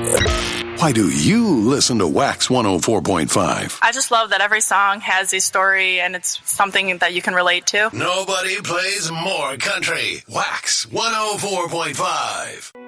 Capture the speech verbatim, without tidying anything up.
Why do you listen to Wax one oh four point five? I just love that every song has a story and it's something that you can relate to. Nobody plays more country. Wax one oh four point five.